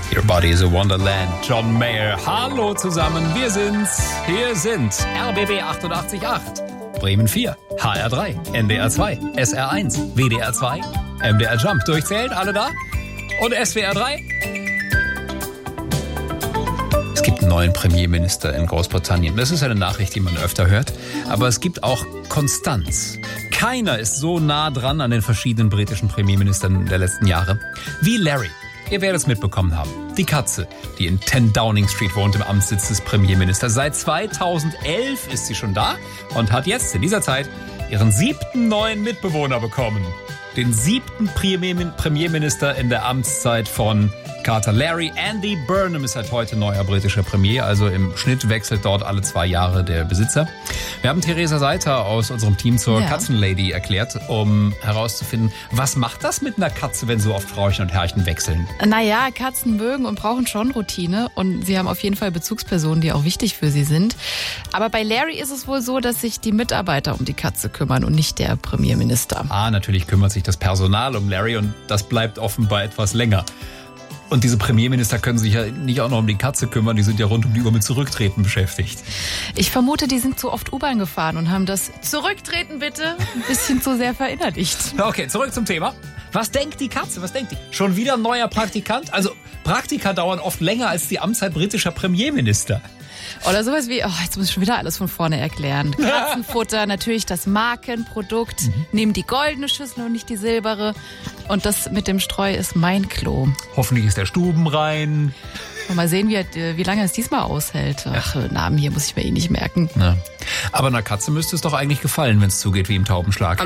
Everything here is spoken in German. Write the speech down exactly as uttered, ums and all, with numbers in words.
Your Body is a Wonderland. John Mayer. Hallo zusammen, wir sind's. Hier sind R B B achtundachtzig Komma acht, Bremen vier, H R drei, N D R zwei, S R eins, W D R zwei, M D R Jump. Durchzählt, alle da? Und S W R drei? Es gibt einen neuen Premierminister in Großbritannien. Das ist eine Nachricht, die man öfter hört. Aber es gibt auch Konstanz. Keiner ist so nah dran an den verschiedenen britischen Premierministern der letzten Jahre wie Larry. Ihr werdet es mitbekommen haben. Die Katze, die in zehn Downing Street wohnt, im Amtssitz des Premierministers. Seit zweitausendelf ist sie schon da und hat jetzt in dieser Zeit ihren siebten neuen Mitbewohner bekommen. Den siebten Premierminister in der Amtszeit von Carter. Larry Andy Burnham ist seit heute neuer britischer Premier, also im Schnitt wechselt dort alle zwei Jahre der Besitzer. Wir haben Theresa Seiter aus unserem Team zur ja. Katzenlady erklärt, um herauszufinden, was macht das mit einer Katze, wenn so oft Frauchen und Herrchen wechseln? Naja, Katzen mögen und brauchen schon Routine und sie haben auf jeden Fall Bezugspersonen, die auch wichtig für sie sind. Aber bei Larry ist es wohl so, dass sich die Mitarbeiter um die Katze kümmern und nicht der Premierminister. Ah, natürlich kümmert sich das Personal um Larry und das bleibt offenbar etwas länger. Und diese Premierminister können sich ja nicht auch noch um die Katze kümmern, die sind ja rund um die Uhr mit Zurücktreten beschäftigt. Ich vermute, die sind zu oft U-Bahn gefahren und haben das Zurücktreten bitte ein bisschen zu sehr verinnerlicht. Okay, zurück zum Thema. Was denkt die Katze? Was denkt die? Schon wieder ein neuer Praktikant? Also Praktika dauern oft länger als die Amtszeit britischer Premierminister. Oder sowas wie, oh, jetzt muss ich schon wieder alles von vorne erklären. Katzenfutter, natürlich das Markenprodukt. Mhm. Nehmen die goldene Schüssel und nicht die silbere. Und das mit dem Streu ist mein Klo. Hoffentlich ist der Stubenrein. Mal sehen, wie, wie lange es diesmal aushält. Ach, Namen hier muss ich mir eh nicht merken. Ja. Aber einer Katze müsste es doch eigentlich gefallen, wenn es zugeht wie im Taubenschlag.